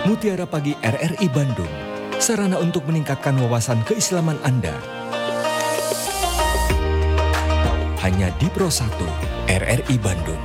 Mutiara Pagi RRI Bandung, sarana untuk meningkatkan wawasan keislaman Anda. Hanya di Pro 1 RRI Bandung.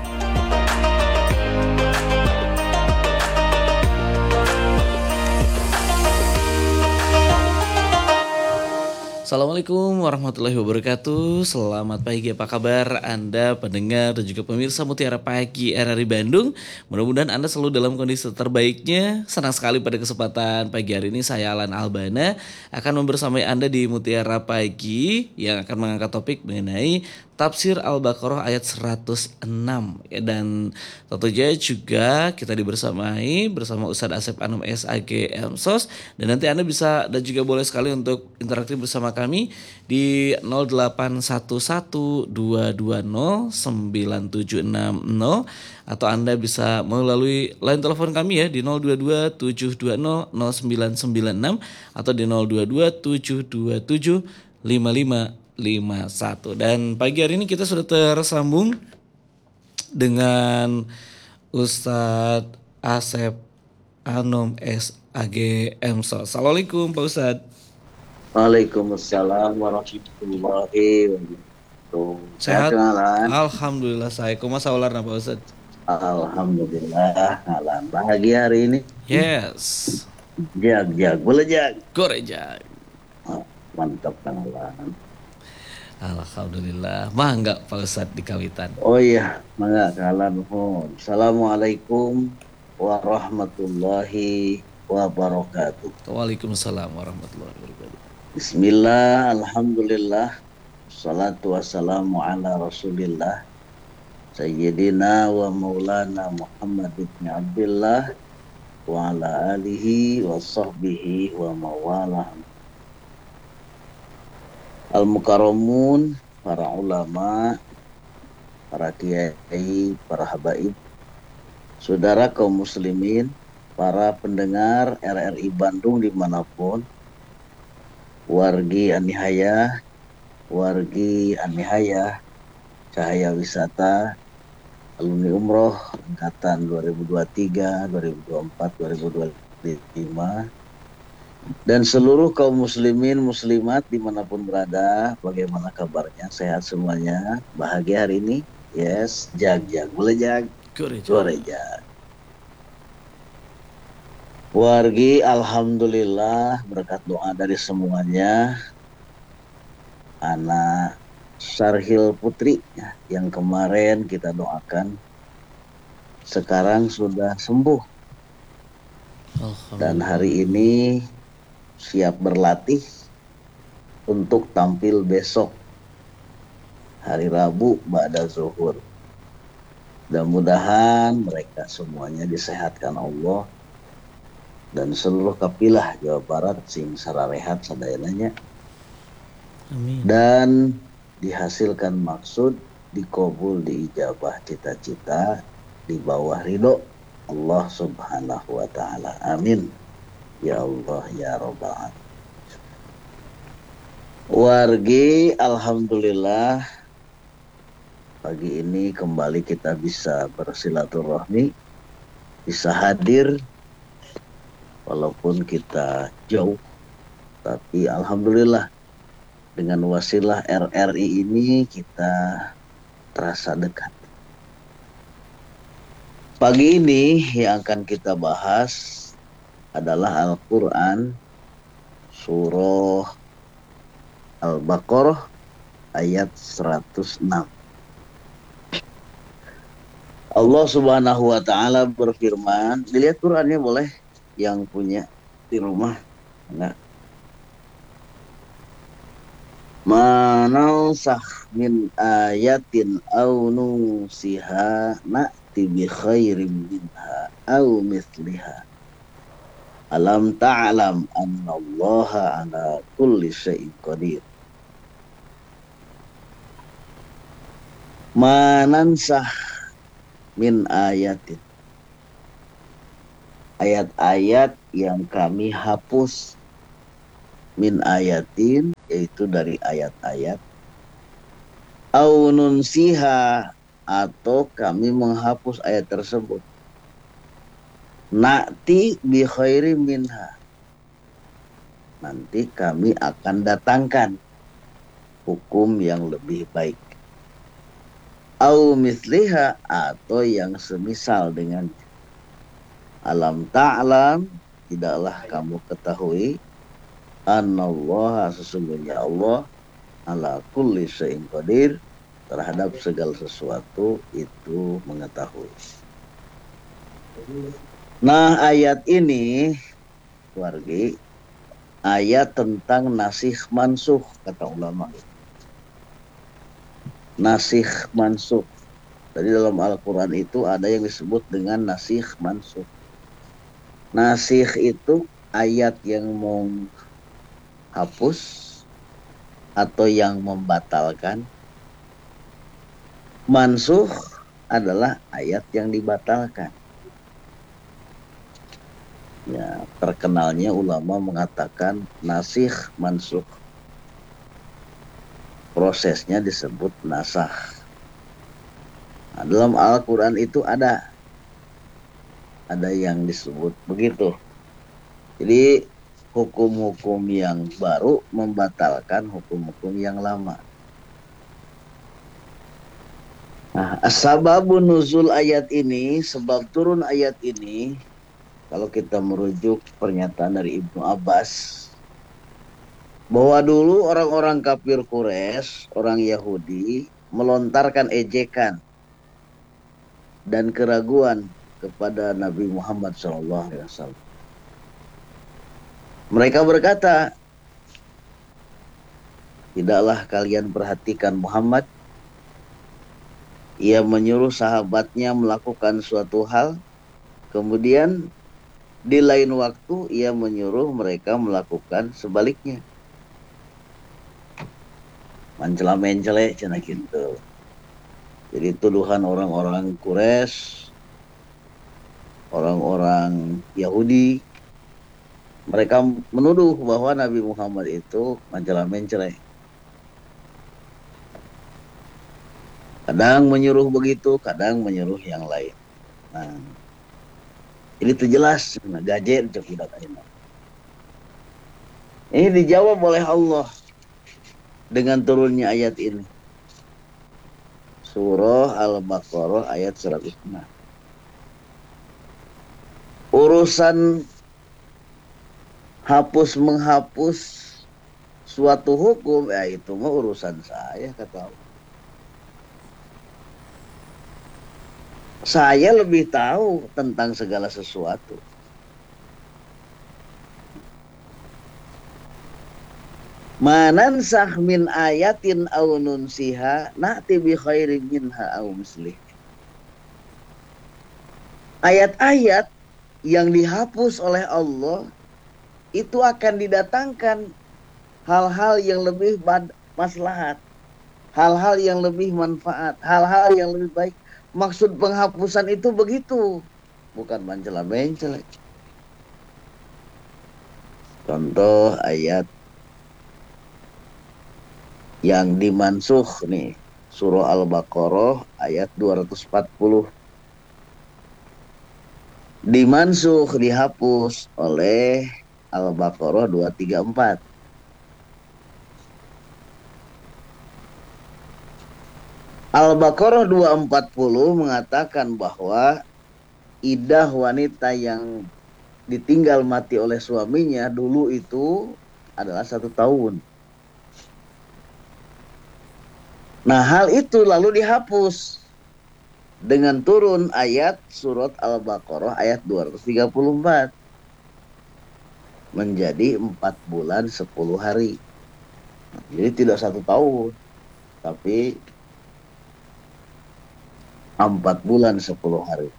Assalamualaikum warahmatullahi wabarakatuh. Selamat pagi, apa kabar Anda pendengar dan juga pemirsa Mutiara Pagi RRI Bandung. Mudah-mudahan Anda selalu dalam kondisi terbaiknya. Senang sekali pada kesempatan pagi hari ini saya Alan Albana akan membersamai Anda di Mutiara Pagi yang akan mengangkat topik mengenai Tafsir Al-Baqarah ayat 106. Dan tentunya juga kita dibersamai bersama Ustadz Asep Anum SAG Emsos. Dan nanti Anda bisa dan juga boleh sekali untuk interaktif bersama kami di 0812209760 atau Anda bisa melalui line telepon kami ya di 0227200996 atau di 0227275551. Dan pagi hari ini kita sudah tersambung dengan Ustadz Asep Anum SAG Emsos. Assalamualaikum Pak Ustadz. Waalaikumsalam warahmatullahi wabarakatuh. Sehat? Kenalan. Alhamdulillah saya. Kumaha saular Pak Ustadz? Alhamdulillah, alam bahagia hari ini. Yes. Jag, boleh jag. Gorejak. Mantap kenalan. Alhamdulillah. Mangga Pak Ustadz di kawitan. Oh iya, mangga kenalan. Assalamualaikum warahmatullahi wabarakatuh. Waalaikumsalam warahmatullahi wabarakatuh. Bismillah, alhamdulillah, salatu wassalamu ala rasulillah, Sayyidina wa maulana Muhammad ibn Abdullah wa ala alihi wa sahbihi wa mawalah. Al-Mukarramun, para ulama, para kiai, para habaib, saudara kaum muslimin, para pendengar RRI Bandung dimanapun, wargi anihaya, cahaya wisata, alumni umroh angkatan 2023, 2024, 2025, dan seluruh kaum muslimin muslimat dimanapun berada, bagaimana kabarnya? Sehat semuanya? Bahagia hari ini? Yes, jag, boleh jag? Gorejak. Wargi, alhamdulillah berkat doa dari semuanya, anak Sarhil Putri yang kemarin kita doakan sekarang sudah sembuh dan hari ini siap berlatih untuk tampil besok hari Rabu ba'da zuhur. Mudah-mudahan mereka semuanya disehatkan Allah dan seluruh kapilah Jawa Barat sing sararehat sadayananya. Amin. Dan dihasilkan maksud, dikabul, diijabah cita-cita di bawah ridho Allah Subhanahu wa taala. Amin. Ya Allah ya Rabbal alamin. Wargi, alhamdulillah pagi ini kembali kita bisa bersilaturahmi, bisa hadir walaupun kita jauh, tapi alhamdulillah dengan wasilah RRI ini kita terasa dekat. Pagi ini yang akan kita bahas adalah Al-Quran surah Al-Baqarah ayat 106. Allah Subhanahu wa taala berfirman, dilihat Qurannya boleh yang punya di rumah. Enggak. Manansakh min ayatin aw nusiha na'ti bi khairin minha aw mithliha. Alam ta'lam annallaha ala kulli syai'in qadir. Manansakh min ayatin, ayat-ayat yang kami hapus, min ayatin yaitu dari ayat-ayat, au nunsiha atau kami menghapus ayat tersebut, Na'ti bi khairi minha. Nanti kami akan datangkan hukum yang lebih baik. Au misliha, atau yang semisal dengan. Alam ta'lam, tidaklah kamu ketahui, anallaha, sesungguhnya Allah, ala kulli syai'in qadir, terhadap segala sesuatu itu mengetahui. Nah, ayat ini, wargi, ayat tentang nasikh mansukh, kata ulama. Nasikh mansukh. Jadi dalam Al-Quran itu ada yang disebut dengan nasikh mansukh. Nasikh itu ayat yang menghapus atau yang membatalkan. Mansukh adalah ayat yang dibatalkan. Ya, terkenalnya ulama mengatakan nasikh mansukh. Prosesnya disebut nasakh. Nah, dalam Al-Quran itu ada yang disebut begitu. Jadi hukum-hukum yang baru membatalkan hukum-hukum yang lama. Nah, asbabun nuzul ayat ini, sebab turun ayat ini, kalau kita merujuk pernyataan dari Ibnu Abbas, bahwa dulu orang-orang kafir Quraisy, orang Yahudi, melontarkan ejekan dan keraguan kepada Nabi Muhammad SAW. Mereka berkata, tidaklah kalian perhatikan Muhammad, ia menyuruh sahabatnya melakukan suatu hal, kemudian di lain waktu ia menyuruh mereka melakukan sebaliknya. Mencela-mencele cenah gitu. Jadi tuduhan orang-orang Quraisy, orang-orang Yahudi, mereka menuduh bahwa Nabi Muhammad itu mencela-mencele. Kadang menyuruh begitu, kadang menyuruh yang lain. Nah, ini tuh jelas, gaje cek budak ayeuna. Ini dijawab oleh Allah dengan turunnya ayat ini. Surah Al-Baqarah ayat 106. Urusan hapus menghapus suatu hukum, ya itu mah urusan saya, kata Allah. Saya lebih tahu tentang segala sesuatu. Manansah min ayatin aw nunsiha na'ti bi khairin minha aw mislih. Ayat-ayat yang dihapus oleh Allah itu akan didatangkan hal-hal yang lebih maslahat, hal-hal yang lebih manfaat, hal-hal yang lebih baik. Maksud penghapusan itu begitu, bukan mencela-mencela. Contoh ayat yang dimansuh nih, surah Al-Baqarah ayat 240. Dimansuh, dihapus oleh Al-Baqarah 234. Al-Baqarah 240 mengatakan bahwa iddah wanita yang ditinggal mati oleh suaminya dulu itu adalah 1 tahun. Nah, hal itu lalu dihapus dengan turun ayat surat Al-Baqarah ayat 234 menjadi 4 bulan 10 hari. Jadi tidak 1 tahun, tapi 4 bulan 10 hari.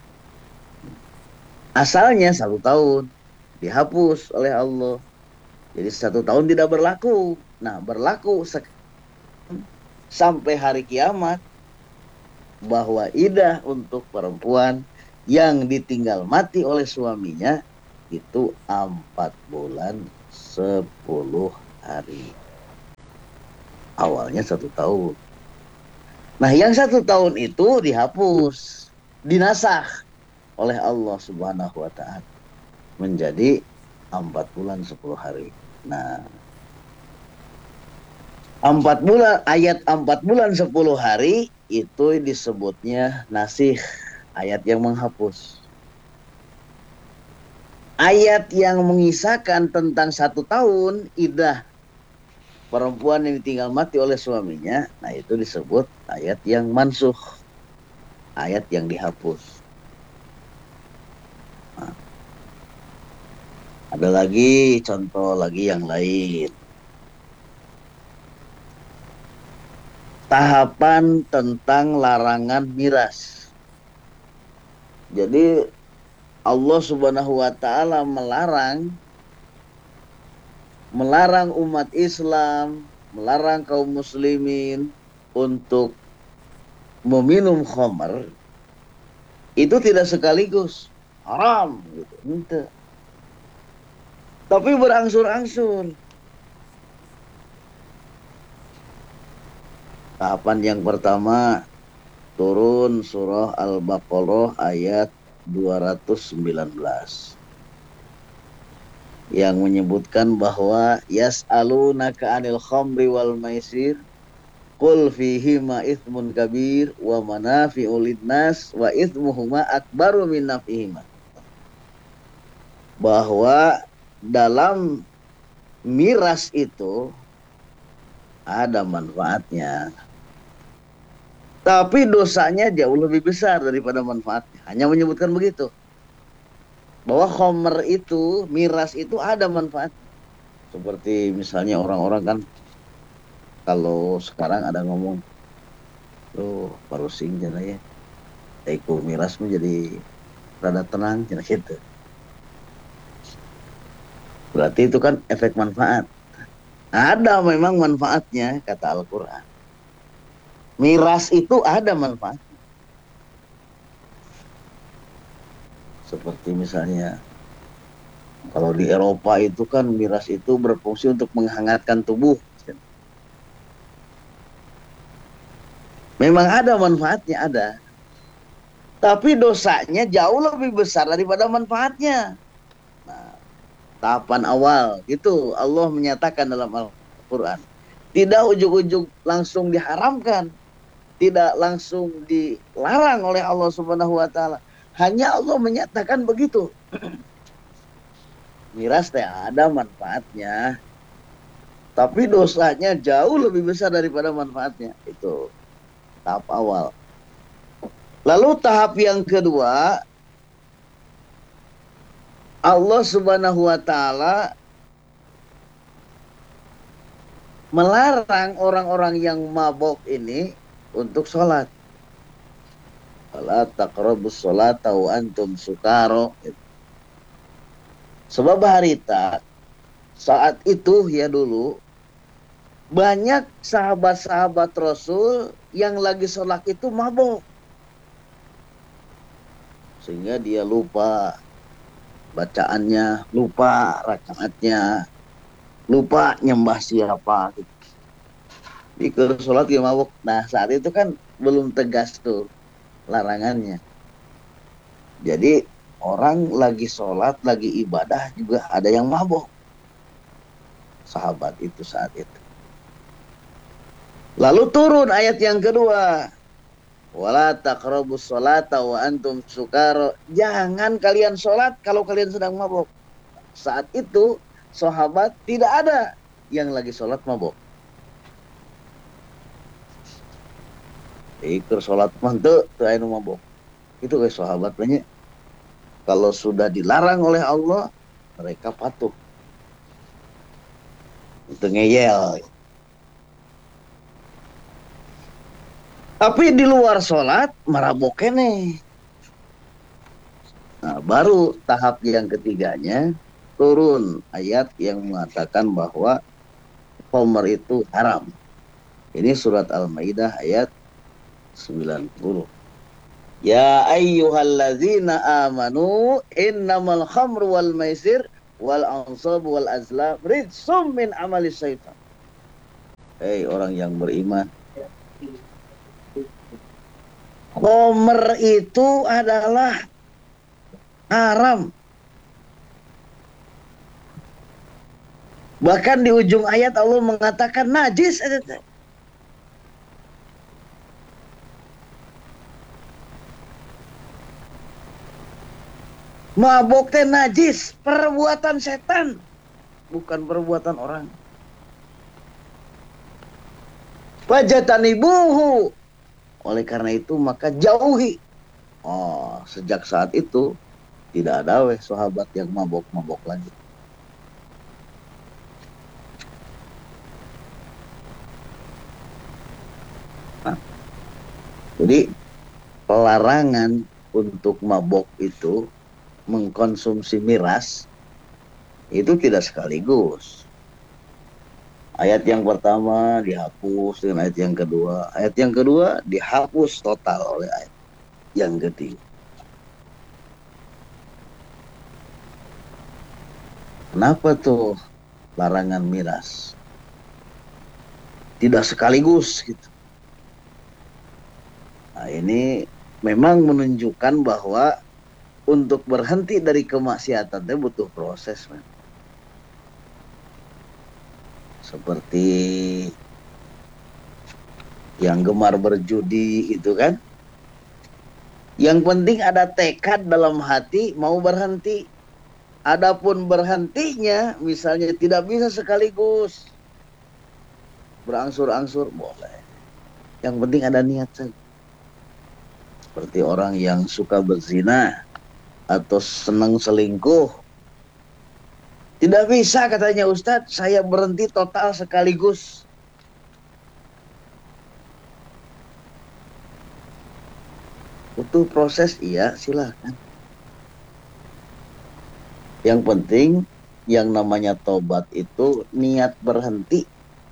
Asalnya 1 tahun, dihapus oleh Allah. Jadi 1 tahun tidak berlaku. Nah, berlaku sampai hari kiamat, bahwa iddah untuk perempuan yang ditinggal mati oleh suaminya itu 4 bulan 10 hari. Awalnya 1 tahun. Nah, yang 1 tahun itu dihapus, dinasakh oleh Allah Subhanahu wa taala menjadi 4 bulan 10 hari. Nah, 4 bulan, ayat 4 bulan 10 hari itu disebutnya nasih, ayat yang menghapus. Ayat yang mengisahkan tentang 1 tahun iddah perempuan yang ditinggal mati oleh suaminya, nah itu disebut ayat yang mansuh, ayat yang dihapus. Nah, ada lagi contoh lagi yang lain. Tahapan tentang larangan miras. Jadi Allah Subhanahu wa taala melarang umat Islam, melarang kaum muslimin untuk meminum khamr itu tidak sekaligus haram gitu. Ente. Tapi berangsur-angsur. Tahapan yang pertama turun surah Al-Baqarah ayat 219 yang menyebutkan bahwa yas'alunaka 'anil khamri wal maisir qul fihima itsmun kabir wa manafi'u linnas wa itsmuhuma akbaru min naf'ihima. Bahwa dalam miras itu ada manfaatnya, tapi dosanya jauh lebih besar daripada manfaatnya. Hanya menyebutkan begitu. Bahwa khamr itu, miras itu ada manfaat. Seperti misalnya orang-orang kan kalau sekarang ada ngomong, tuh parusing jana ya, iku miras menjadi rada tenang jana gitu. Berarti itu kan efek manfaat. Ada memang manfaatnya kata Al-Quran. Miras itu ada manfaat. Seperti misalnya kalau di Eropa itu kan miras itu berfungsi untuk menghangatkan tubuh. Memang ada manfaatnya, ada. Tapi dosanya jauh lebih besar daripada manfaatnya. Nah, tahapan awal itu Allah menyatakan dalam Al-Quran. Tidak ujug-ujug langsung diharamkan. Tidak langsung dilarang oleh Allah Subhanahu wa taala. Hanya Allah menyatakan begitu. Miras teh ada manfaatnya. Tapi dosanya jauh lebih besar daripada manfaatnya. Itu tahap awal. Lalu tahap yang kedua, Allah Subhanahu wa taala melarang orang-orang yang mabok ini untuk sholat. Fala taqrabus sholata wa antum sukaro. Sebab harita saat itu ya dulu banyak sahabat-sahabat Rasul yang lagi sholat itu mabok. Sehingga dia lupa bacaannya, lupa rakaatnya, lupa nyembah siapa gitu. Di sholat dia mabok. Nah saat itu kan belum tegas tuh larangannya. Jadi orang lagi sholat, lagi ibadah juga ada yang mabok. Sahabat itu saat itu. Lalu turun ayat yang kedua. Wala taqrabus sholata wa antum sukara. Jangan kalian sholat kalau kalian sedang mabok. Saat itu sahabat tidak ada yang lagi sholat mabok. Ikut sholat mantu tuh anu mabok. Itu guys sahabat banyak. Kalau sudah dilarang oleh Allah, mereka patuh. Itu ngeyel. Tapi di luar sholat marabok kene. Nah, baru tahap yang ketiganya turun ayat yang mengatakan bahwa khamr itu haram. Ini surat Al-Maidah ayat 90. Ya ayyuhallazina amanu innamal khamru wal maisir wal ansab wal azlam rijsum min amali syaitan. Hei orang yang beriman, khamr itu adalah Haram. Bahkan di ujung ayat Allah mengatakan najis. Mabok teh najis, perbuatan setan, bukan perbuatan orang. Fajatanibuhu. Oleh karena itu maka jauhi. Oh, sejak saat itu tidak ada sahabat yang mabok-mabok lagi. Nah, jadi pelarangan untuk mabok itu, mengkonsumsi miras, itu tidak sekaligus. Ayat yang pertama dihapus dengan ayat yang kedua. Ayat yang kedua dihapus total oleh ayat yang ketiga. Kenapa tuh larangan miras? Tidak sekaligus gitu. Nah, ini memang menunjukkan bahwa untuk berhenti dari kemaksiatan itu butuh proses, man. Seperti yang gemar berjudi itu kan. Yang penting ada tekad dalam hati mau berhenti. Adapun berhentinya misalnya tidak bisa sekaligus, berangsur-angsur boleh. Yang penting ada niat saja. Seperti orang yang suka berzina atau senang selingkuh. Tidak bisa katanya Ustadz, saya berhenti total sekaligus. Butuh proses, iya silahkan. Yang penting yang namanya tobat itu niat berhenti.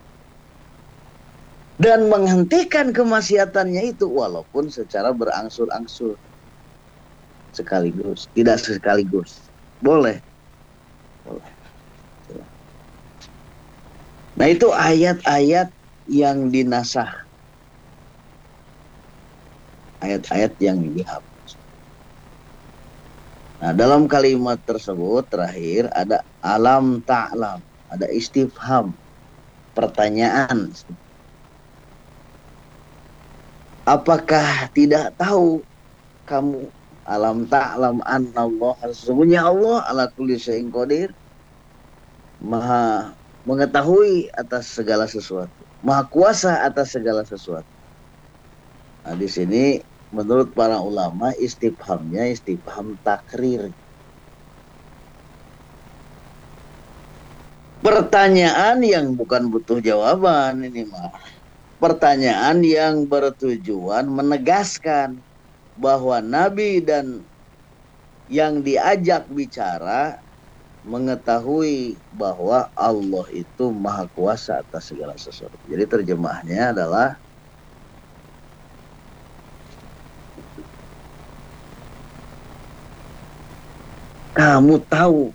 Dan menghentikan kemaksiatannya itu walaupun secara berangsur-angsur. Sekaligus, tidak sekaligus. Boleh. Boleh. Nah itu ayat-ayat yang dinasah. Ayat-ayat yang dihapus. Nah dalam kalimat tersebut terakhir ada alam ta'lam. Ada istifham. Pertanyaan. Apakah tidak tahu kamu alam ta'lam annallah, sesungguhnya Allah ala kulli syai'in qadir, maha mengetahui atas segala sesuatu, maha kuasa atas segala sesuatu. Nah, di sini menurut para ulama istifhamnya istifham takrir. Pertanyaan yang bukan butuh jawaban ini mah. Pertanyaan yang bertujuan menegaskan bahwa Nabi dan yang diajak bicara mengetahui bahwa Allah itu maha kuasa atas segala sesuatu. Jadi terjemahnya adalah kamu tahu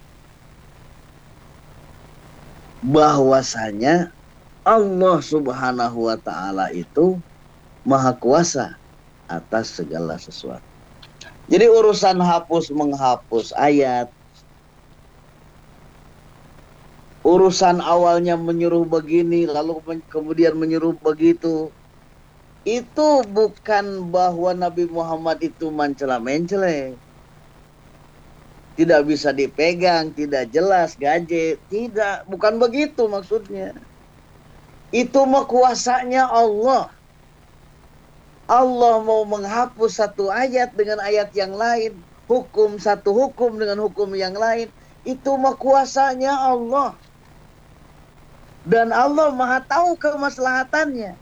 bahwasanya Allah Subhanahu wa ta'ala itu maha kuasa atas segala sesuatu. Jadi urusan hapus menghapus ayat, urusan awalnya menyuruh begini lalu kemudian menyuruh begitu, itu bukan bahwa Nabi Muhammad itu mencela-mencela, tidak bisa dipegang, tidak jelas, gaje, tidak, bukan begitu maksudnya. Itu mah kuasanya Allah. Allah mau menghapus satu ayat dengan ayat yang lain, hukum satu hukum dengan hukum yang lain, itu mah kuasanya Allah. Dan Allah maha tahu kemaslahatannya.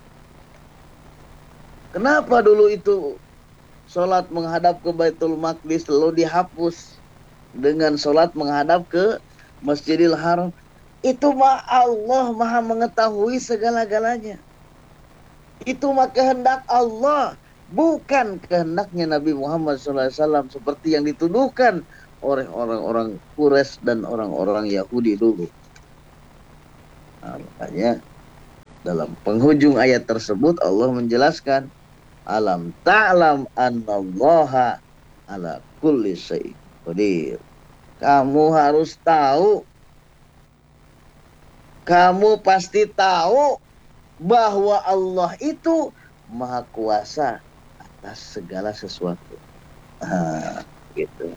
Kenapa dulu itu sholat menghadap ke Baitul Maqdis lalu dihapus dengan sholat menghadap ke Masjidil Haram? Itu mah Allah maha mengetahui segala-galanya. Itu mah kehendak Allah, bukan kehendaknya Nabi Muhammad SAW seperti yang dituduhkan oleh orang-orang Quraisy dan orang-orang Yahudi dulu. Nah, makanya dalam penghujung ayat tersebut Allah menjelaskan alam ta'lam annallaha ala kulli syai'. Qadir. Kamu harus tahu, kamu pasti tahu bahwa Allah itu maha kuasa atas segala sesuatu. Gitu.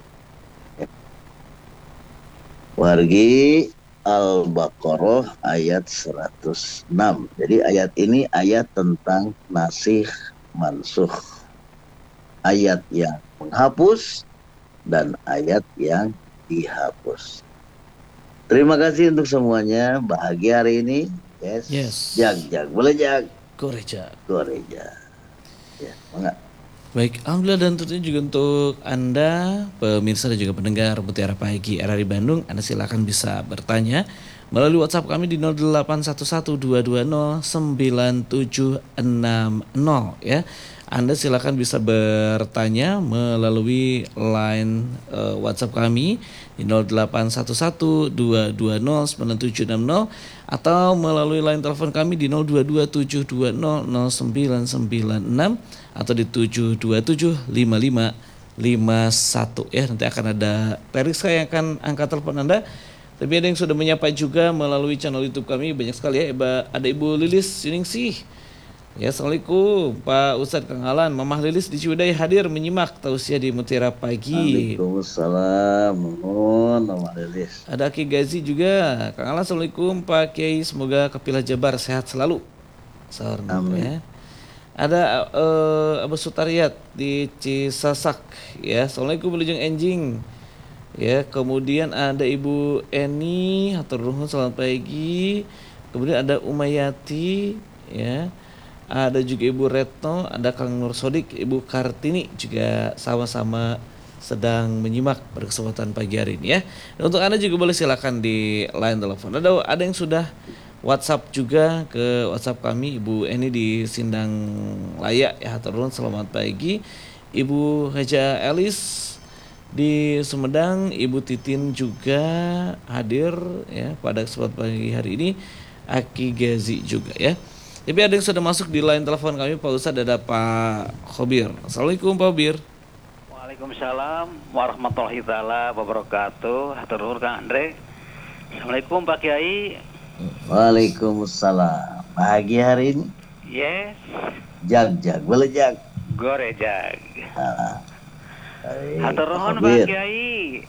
Wargi Al-Baqarah ayat 106. Jadi ayat ini ayat tentang nasikh mansukh. Ayat yang menghapus dan ayat yang dihapus. Terima kasih untuk semuanya. Bahagia hari ini. Yes. Jag. Boleh jag. Goreja. Ya, enggak. Baik, alhamdulillah, dan tentunya juga untuk Anda pemirsa dan juga pendengar Mutiara Pagi RRI Bandung, Anda silakan bisa bertanya melalui WhatsApp kami di 081122099760 ya. Anda silakan bisa bertanya melalui line WhatsApp kami di 081122099760 atau melalui line telepon kami di 0227200996 atau di 7275551 ya. Nanti akan ada Teriska yang akan angkat telepon Anda. Tapi ada yang sudah menyapa juga melalui channel YouTube kami, banyak sekali ya. Ada Ibu Lilis Siningsih. Ya, Assalamualaikum Pak Ustadz Kang Alan, Mamah Lilis di Ciwidey hadir menyimak tausiah di Mutiara Pagi. Waalaikumsalam, Mamah Lilis. Ada Ki Gazi juga. Kang Alan, Assalamualaikum Pak Kiai, semoga Kapilah Jabar sehat selalu. Amin. Ya. Ada Abu Sutariat di Cisasak ya. Assalamualaikum Wilujeng Enjing. Ya, kemudian ada Ibu Eni, hatur nuhun selamat pagi. Kemudian ada Umayati ya. Ada juga Ibu Retno, ada Kang Nur Sodik, Ibu Kartini juga sama-sama sedang menyimak pada kesempatan pagi hari ini ya. Dan untuk Anda juga boleh silakan di line telepon. Ada yang sudah WhatsApp juga ke WhatsApp kami, Ibu Eni di Sindang Layak ya, hatur nuhun selamat pagi. Ibu Haja Elis di Sumedang, Ibu Titin juga hadir ya pada kesempatan pagi hari ini. Aki Gazi juga ya. Tapi ada yang sudah masuk di line telepon kami, Pak Ustadz. Ada Pak Khobir. Assalamualaikum Pak Khobir. Waalaikumsalam warahmatullahi taala wabarakatuh. Hatur nuhun Kang Andre. Assalamualaikum Pak Kiai. Waalaikumsalam. Bahagia hari ini? Yes. Jag. Boleh jag. Gorejag. Baik, Hatur nuhun Pak Khobir. Kiai.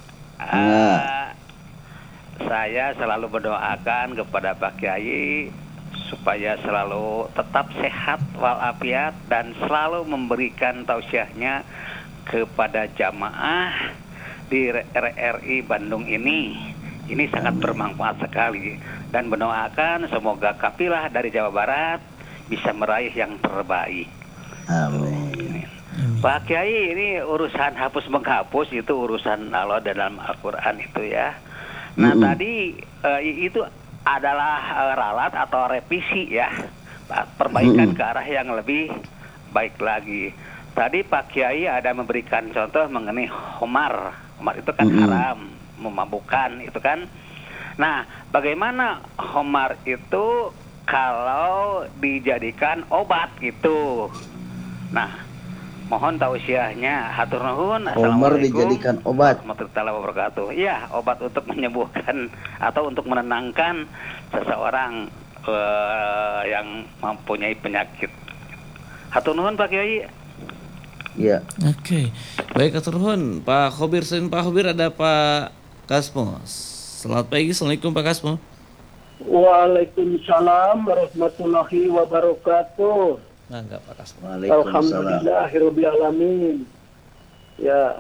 Saya selalu berdoakan kepada Pak Kiai supaya selalu tetap sehat walafiat dan selalu memberikan tausiahnya kepada jamaah di RRI Bandung ini. Ini sangat bermanfaat sekali, dan mendoakan semoga kapilah dari Jawa Barat bisa meraih yang terbaik. Amin. Pak Kiai, ini urusan hapus menghapus itu urusan Allah dalam Al-Quran itu ya. Nah tadi itu adalah ralat atau revisi ya, perbaikan ke arah yang lebih baik lagi. Tadi Pak Kiai ada memberikan contoh mengenai homar itu kan haram, memabukkan itu kan. Nah, bagaimana homar itu kalau dijadikan obat gitu? Nah, mohon tausiahnya. Hatur nuhun. Homar dijadikan obat. Warahmatullahi wabarakatuh. Iya, obat untuk menyembuhkan atau untuk menenangkan seseorang yang mempunyai penyakit. Hatur nuhun Pak Kiai. Iya. Oke. Baik, hatur nuhun Pak Khobir. Selain Pak Khobir ada Pak Kasmo. Selamat pagi. Assalamualaikum Pak Kasmo. Waalaikumsalam warahmatullahi wabarakatuh. Nah, enggak Pak Kasmo. Waalaikumsalam. Alhamdulillahirabbil alamin. Ya,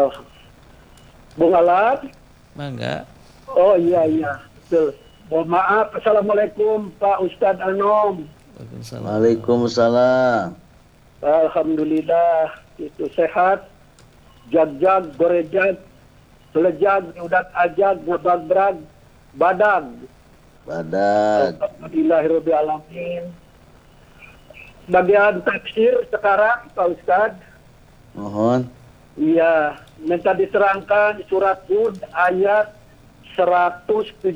Bung Alat. Mangga. Oh iya, betul. Mohon maaf. Assalamualaikum Pak Ustadz Anom. Waalaikumsalam. Waalaikumsalam. Alhamdulillah itu sehat. Jag, gorejag, selejag, udat ajag, ngebagrag, badag. Alhamdulillahirabbil alamin. Bagian tafsir sekarang Pak Ustadz. Mohon. Iya, minta diterangkan surat Hud ayat 117.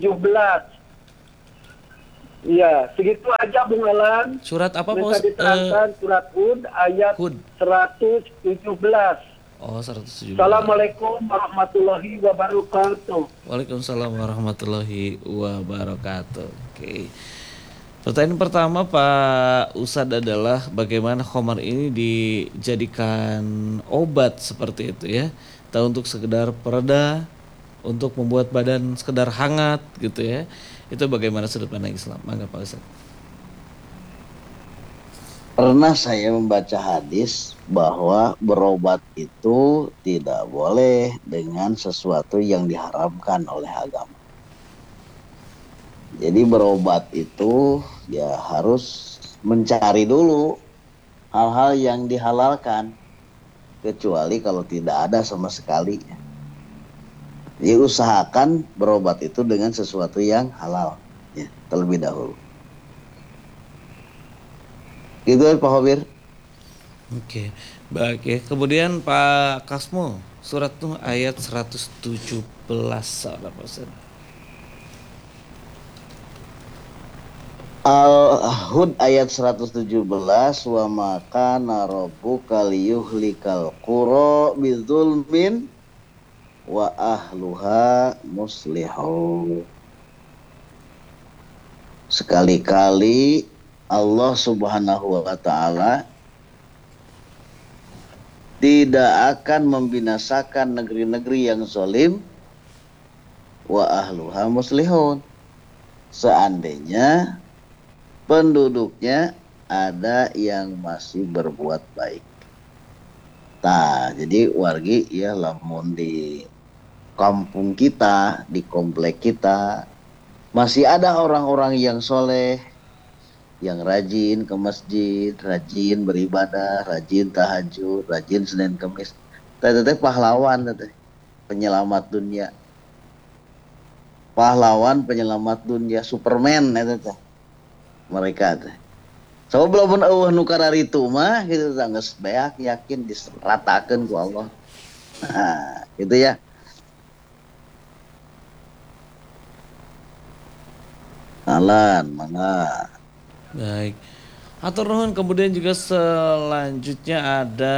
Iya, segitu aja Bung Alan. Surat apa Minta Pak? diterangkan surat Hud ayat Hud. 117. Oh, 117. Assalamualaikum warahmatullahi wabarakatuh. Waalaikumsalam warahmatullahi wabarakatuh. Oke. Pertanyaan pertama Pak Ustadz adalah bagaimana khamar ini dijadikan obat seperti itu ya? Atau untuk sekedar pereda, untuk membuat badan sekedar hangat gitu ya? Itu bagaimana sudut pandang Islam? Mangga Pak Ustadz. Pernah saya membaca hadis bahwa berobat itu tidak boleh dengan sesuatu yang diharamkan oleh agama. Jadi berobat itu ya harus mencari dulu hal-hal yang dihalalkan, kecuali kalau tidak ada sama sekali. Jadi usahakan berobat itu dengan sesuatu yang halal ya, terlebih dahulu. Gitu Pak Hobir. Oke, baik ya. Kemudian Pak Kasmo, surat Nuh ayat 117 saudara Pak Ustadz. Al-Hud ayat 117, wa maka rabbuka liyuhlikal qura bidzulmin wa ahluha muslihun. Sekali-kali Allah Subhanahu wa taala tidak akan membinasakan negeri-negeri yang zalim wa ahluha muslihun, seandainya penduduknya ada yang masih berbuat baik. Nah, jadi wargi ya lamun di kampung kita, di komplek kita masih ada orang-orang yang soleh, yang rajin ke masjid, rajin beribadah, rajin tahajud, rajin Senin Kemis. Teteh pahlawan, teteh penyelamat dunia. Pahlawan penyelamat dunia, Superman teteh. Mereka teh. So belum eueuh nu kararitu mah gitu geus beak yakin diseratakeun ku Allah. Nah, gitu ya. Alan, mana? Baik. Atur nuhun. Kemudian juga selanjutnya ada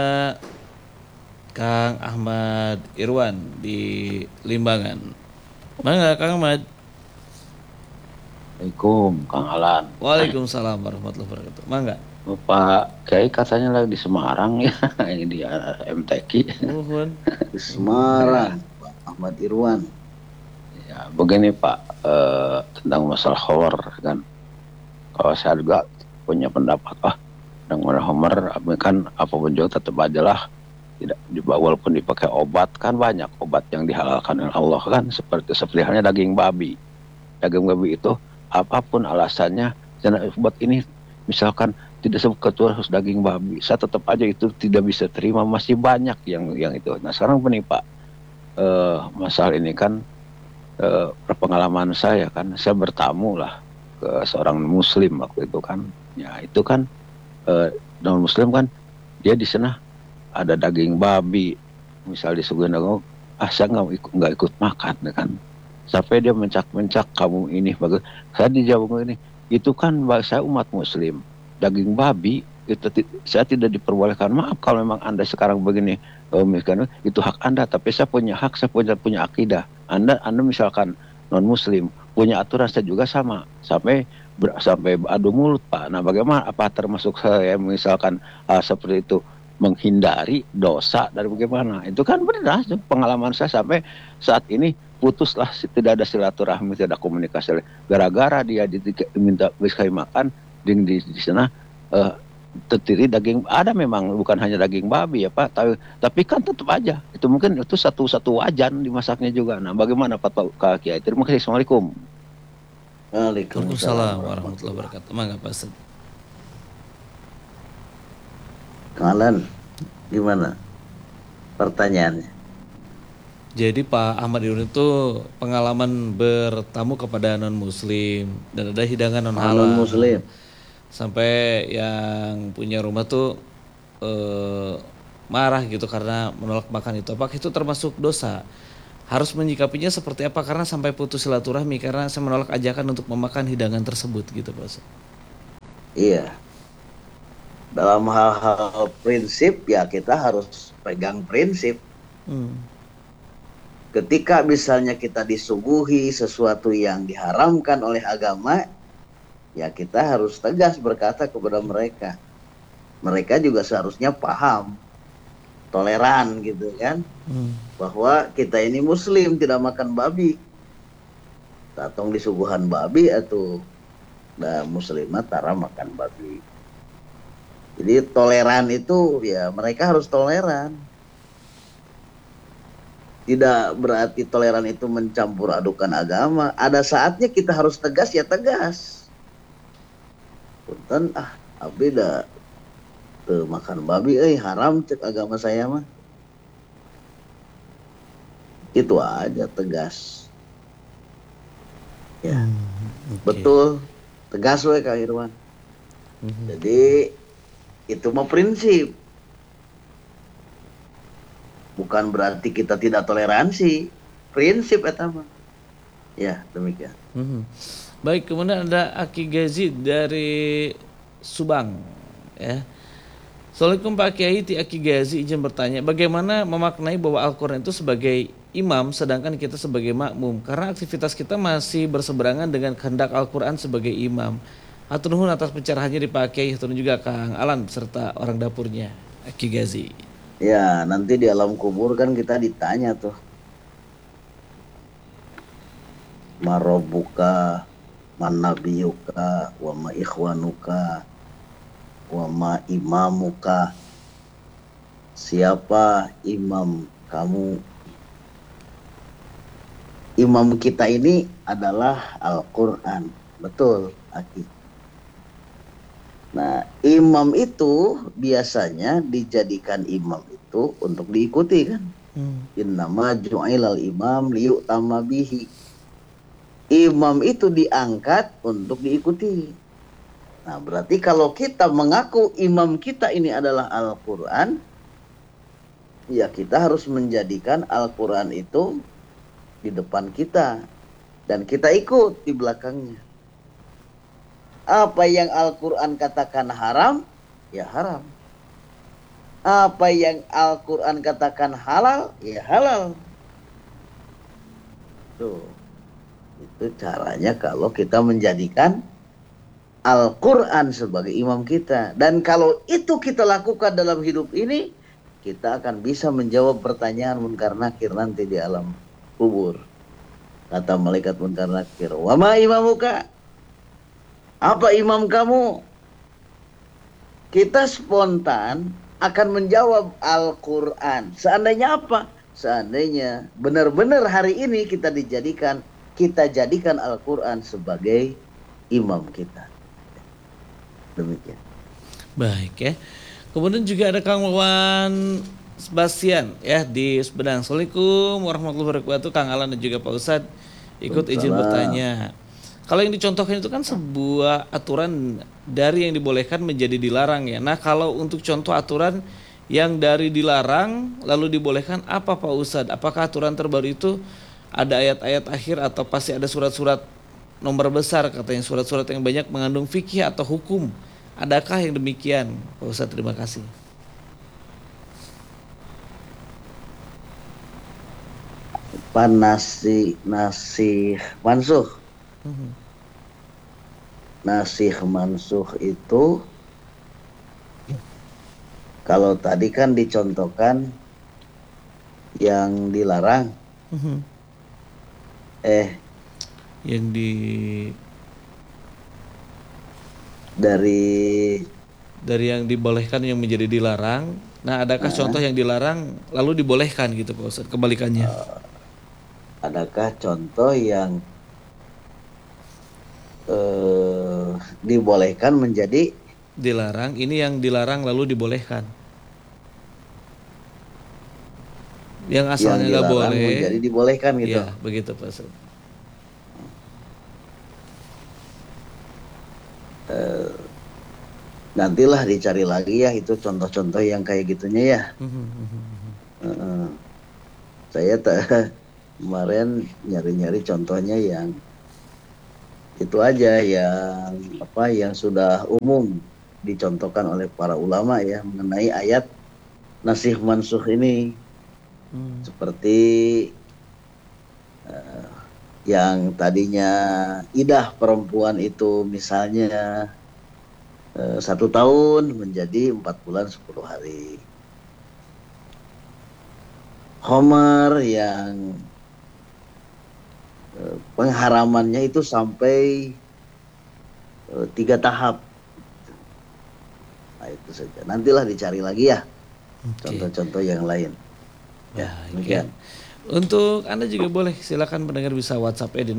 Kang Ahmad Irwan di Limbangan. Mangga Kang Ahmad. Assalamualaikum Kang Alan. Waalaikumsalam warahmatullahi wabarakatuh. Mangga. Pak Kiai katanya lagi di Semarang ya, ini di MTQ. Nuhun. Di Semarang, Pak Ahmad Irwan. Ya, begini Pak, tentang masalah khamar kan. Kalau saya juga punya pendapat dengan khamar kan apapun juga tetap aja lah tidak walaupun dipakai obat kan banyak obat yang dihalalkan oleh Allah kan seperti halnya daging babi. Daging babi itu apapun alasannya, dan buat ini misalkan tidak ketua harus daging babi, saya tetap aja itu tidak bisa terima, masih banyak yang itu. Nah sekarang begini Pak, masalah ini kan pengalaman saya kan, saya bertamu lah ke seorang muslim waktu itu kan, ya itu kan non muslim kan, dia di sana ada daging babi, misal disuguhin daging, saya nggak ikut makan kan. Sampai dia mencak-mencak kamu ini bagus. Saya dijawab ini, itu kan saya umat muslim. Daging babi itu saya tidak diperbolehkan. Maaf kalau memang Anda sekarang begini, misalkan itu hak Anda, tapi saya punya hak, saya punya akidah. Anda misalkan non muslim, punya aturan, saya juga sama. Sampai adu mulut Pak. Nah bagaimana? Apa termasuk saya misalkan seperti itu menghindari dosa dari bagaimana? Itu kan benar pengalaman saya sampai saat ini putuslah, tidak ada silaturahmi, tidak ada komunikasi. Gara-gara dia diminta sekali makan di sana terdiri daging, ada memang bukan hanya daging babi ya Pak, tapi kan tetap aja itu mungkin itu satu wajan dimasaknya juga. Nah bagaimana Pak Kiai? Terima kasih. Assalamualaikum. Waalaikumsalam warahmatullahi wabarakatuh. Mangga Pak Ustadz. Alan, gimana pertanyaannya? Jadi Pak Ahmad Irwan itu pengalaman bertamu kepada non muslim dan ada hidangan non halal. Non muslim. Sampai yang punya rumah tuh marah gitu karena menolak makan itu. Apakah itu termasuk dosa? Harus menyikapinya seperti apa? Karena sampai putus silaturahmi karena saya menolak ajakan untuk memakan hidangan tersebut gitu Pak. Iya. Dalam hal-hal prinsip ya kita harus pegang prinsip. Ketika misalnya kita disuguhi sesuatu yang diharamkan oleh agama, ya kita harus tegas berkata kepada mereka. Mereka juga seharusnya paham, toleran gitu kan, bahwa kita ini muslim, tidak makan babi. Tatong disuguhan babi atau muslimat tara makan babi. Jadi toleran itu ya mereka harus toleran. Tidak berarti toleran itu mencampur adukan agama. Ada saatnya kita harus tegas ya tegas. Punten abdi da teu makan babi haram cek agama saya mah. Itu aja tegas. Ya. Betul. Tegas we Kak Irwan. Jadi itu mah prinsip. Bukan berarti kita tidak toleransi, prinsip eta mah. Ya, demikian. Baik, kemudian ada Aki Gazi dari Subang, ya. Assalamualaikum Pak Kiai, Ti Aki Gazi izin bertanya, bagaimana memaknai bahwa Al-Quran itu sebagai imam sedangkan kita sebagai makmum? Karena aktivitas kita masih berseberangan dengan kehendak Al-Quran sebagai imam. Hatur nuhun atas pencerahannya di Pak Kiai, hatur juga Kang Alan serta orang dapurnya, Aki Gazi. Ya, nanti di alam kubur kan kita ditanya tuh. Marobuka, manabiyuka, wa ma ikhwanuka, wa ma imamuka. Siapa imam kamu? Imam kita ini adalah Al-Quran. Betul, Aki. Nah, imam itu biasanya dijadikan imam itu untuk diikuti kan. Innama ju'ilal imam liyu'tamma bihi. Imam itu diangkat untuk diikuti. Nah, berarti kalau kita mengaku imam kita ini adalah Al-Quran, ya kita harus menjadikan Al-Quran itu di depan kita. Dan kita ikut di belakangnya. Apa yang Al-Quran katakan haram, ya haram. Apa yang Al-Quran katakan halal, ya halal. Tuh. Itu caranya kalau kita menjadikan Al-Quran sebagai imam kita. Dan kalau itu kita lakukan dalam hidup ini, kita akan bisa menjawab pertanyaan munkar nakir nanti di alam kubur. Kata malaikat munkar nakir, wa ma imamuka? Apa imam kamu? Kita spontan akan menjawab Al-Quran. Seandainya apa? Seandainya benar-benar hari ini kita jadikan Al-Quran sebagai imam kita. Demikian. Baik ya. Kemudian juga ada Kang Wawan Sebastian ya di Sumedang. Assalamualaikum warahmatullahi wabarakatuh. Kang Alan dan juga Pak Ustadz ikut izin bertanya. Kalau yang dicontohkan itu kan sebuah aturan dari yang dibolehkan menjadi dilarang ya. Nah kalau untuk contoh aturan yang dari dilarang lalu dibolehkan apa Pak Ustadz? Apakah aturan terbaru itu ada ayat-ayat akhir atau pasti ada surat-surat nomor besar katanya, surat-surat yang banyak mengandung fikih atau hukum? Adakah yang demikian Pak Ustadz? Terima kasih. Nasih mansuh. Nasih mansuh itu kalau tadi kan dicontohkan yang dilarang. Yang dari yang dibolehkan yang menjadi dilarang. Nah, adakah contoh yang dilarang lalu dibolehkan gitu Pak Ustadz? Kebalikannya. Adakah contoh yang dibolehkan menjadi dilarang? Ini yang dilarang lalu dibolehkan. Yang asalnya nggak boleh menjadi dibolehkan gitu. Ya, begitu Pak Ustadz. Nantilah dicari lagi ya itu contoh-contoh yang kayak gitunya ya. Saya kemarin nyari-nyari contohnya yang itu aja, yang sudah umum dicontohkan oleh para ulama ya mengenai ayat nasikh mansukh ini. Seperti yang tadinya idah perempuan itu misalnya 1 tahun menjadi 4 bulan 10 hari. Homer yang pengharamannya itu sampai 3 tahap. Nah, itu saja. Nantilah dicari lagi ya contoh-contoh yang lain. Ya, demikian. Untuk Anda juga boleh silakan pendengar bisa WhatsApp di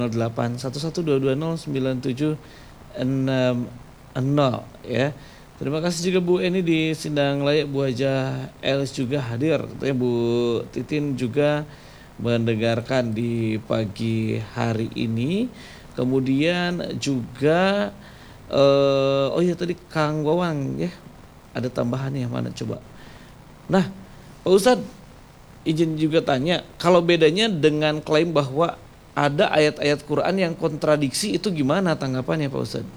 0811220960 ya. Terima kasih juga Bu Eni di Sindang Layak, Bu Haja Els juga hadir. Katanya Bu Titin juga mendengarkan di pagi hari ini. Kemudian juga oh ya tadi Kang Wawang ya. Ada tambahannya mana coba. Nah, Pak Ustadz izin juga tanya, kalau bedanya dengan klaim bahwa ada ayat-ayat Quran yang kontradiksi itu gimana tanggapannya Pak Ustadz?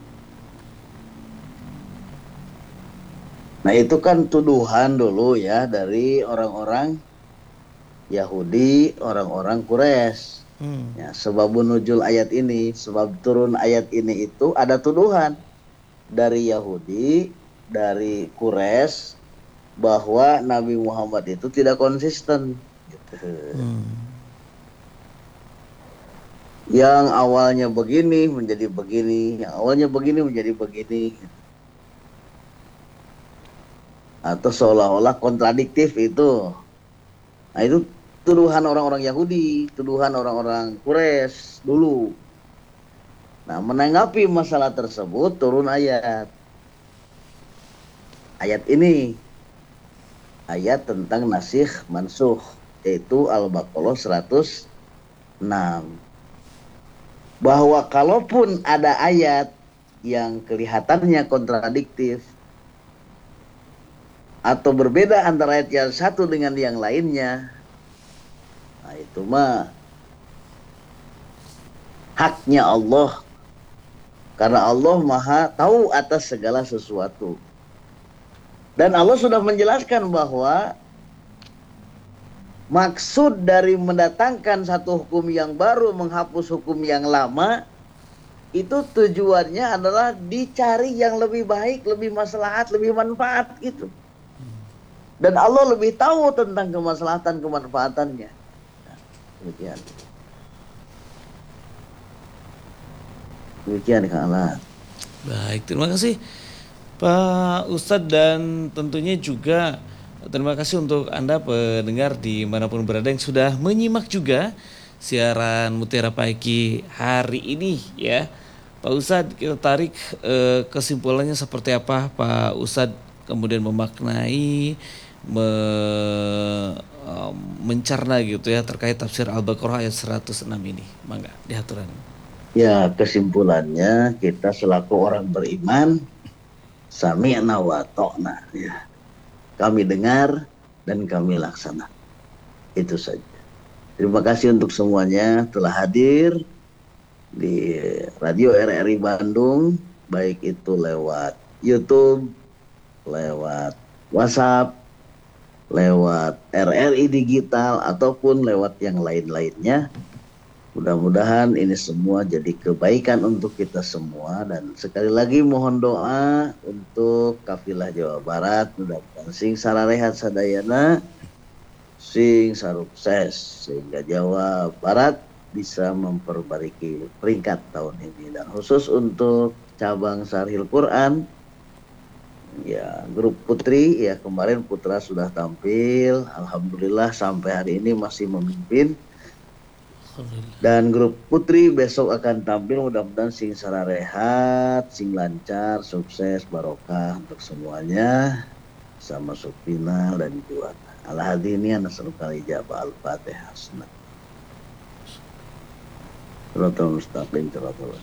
Nah itu kan tuduhan dulu ya dari orang-orang Yahudi, orang-orang Quraisy. Ya, sebabun nuzul ayat ini, sebab turun ayat ini itu ada tuduhan dari Yahudi, dari Quraisy bahwa Nabi Muhammad itu tidak konsisten. Gitu. Yang awalnya begini menjadi begini, yang awalnya begini menjadi begini. Atau seolah-olah kontradiktif itu. Nah itu tuduhan orang-orang Yahudi, tuduhan orang-orang Quraisy dulu. Nah menanggapi masalah tersebut turun ayat. Ayat ini, ayat tentang nasikh mansukh, yaitu Al-Baqarah 106. Bahwa kalaupun ada ayat yang kelihatannya kontradiktif, atau berbeda antara ayat yang satu dengan yang lainnya, nah itu mah haknya Allah, karena Allah maha tahu atas segala sesuatu. Dan Allah sudah menjelaskan bahwa maksud dari mendatangkan satu hukum yang baru, menghapus hukum yang lama, itu tujuannya adalah dicari yang lebih baik, lebih maslahat, lebih manfaat gitu. Dan Allah lebih tahu tentang kemaslahatan kemanfaatannya. Nah, demikian. Demikian Kang Alan. Baik, terima kasih Pak Ustadz, dan tentunya juga terima kasih untuk Anda pendengar dimanapun berada yang sudah menyimak juga siaran Mutiara Pagi hari ini ya. Pak Ustadz, kita tarik kesimpulannya seperti apa Pak Ustadz kemudian memaknai mencerna gitu ya terkait tafsir Al-Baqarah ayat 106 ini. Mangga diaturan. Ya, kesimpulannya kita selaku orang beriman sami'na wa ta'na ya. Kami dengar dan kami laksana. Itu saja. Terima kasih untuk semuanya telah hadir di Radio RRI Bandung, baik itu lewat YouTube, lewat WhatsApp, lewat RRI Digital, ataupun lewat yang lain-lainnya. Mudah-mudahan ini semua jadi kebaikan untuk kita semua. Dan sekali lagi mohon doa untuk kafilah Jawa Barat, mudah-mudahan sing sararehat sadayana, sing sarukses, sehingga Jawa Barat bisa memperbaiki peringkat tahun ini. Dan khusus untuk cabang Sarhil Quran, ya grup putri ya, kemarin putra sudah tampil, alhamdulillah sampai hari ini masih memimpin. Dan grup putri besok akan tampil, mudah-mudahan sing sararehat, sing lancar, sukses, barokah untuk semuanya, sama masuk final dan juara. Al-Hadini nasrul ijabah Al-Fatihah. Shiratal mustaqim, shiratal.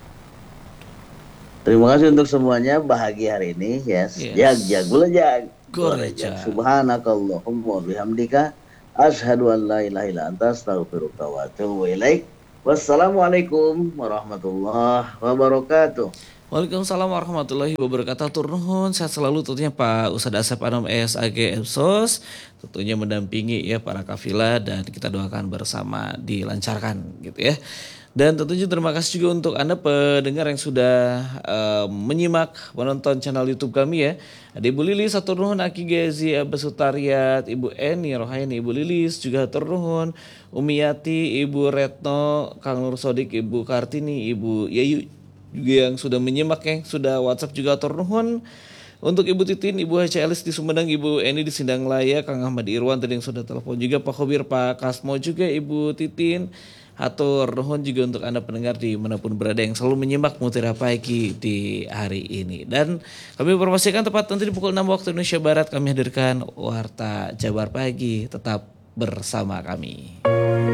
Terima kasih untuk semuanya, bahagia hari ini ya. Jag gulajag gorejag. Subhanakallahumma bihamdika asyhadu an la ilaha illa anta astaghfiruka wa atubu ilaik. Wassalamualaikum warahmatullahi wabarakatuh. Waalaikumsalam warahmatullahi wabarakatuh. Tur nuhun, sehat selalu tentunya Pak Ustadz Asep Anom SAG Epsos, tentunya mendampingi ya para kafilah dan kita doakan bersama dilancarkan gitu ya. Dan tentunya terima kasih juga untuk Anda pendengar yang sudah menyimak, menonton channel YouTube kami ya. Ada Ibu Lilis, hatur nuhun, Aki Gezi, Abah Sutariat, Ibu Eni Rohaini, Ibu Lilis juga hatur nuhun, Umiyati, Ibu Retno, Kang Nur Sodik, Ibu Kartini, Ibu Yayu juga yang sudah menyimak, yang sudah WhatsApp juga hatur nuhun. Untuk Ibu Titin, Ibu Haja Elis di Sumedang, Ibu Eni di Sindang Laya, Kang Ahmad Irwan tadi yang sudah telepon juga, Pak Khobir, Pak Kasmo juga, Ibu Titin. Hatur nuhun juga untuk Anda pendengar di manapun berada yang selalu menyimak Mutiara Pagi di hari ini. Dan kami informasikan tepat nanti di pukul 6 waktu Indonesia Barat kami hadirkan Warta Jabar Pagi. Tetap bersama kami.